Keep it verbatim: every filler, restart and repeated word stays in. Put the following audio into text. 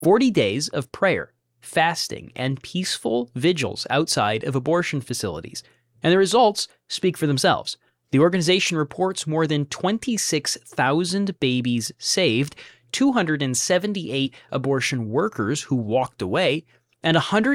forty days of prayer, fasting, and peaceful vigils outside of abortion facilities. And the results speak for themselves. The organization reports more than twenty-six thousand babies saved, two hundred seventy-eight abortion workers who walked away, and one hundred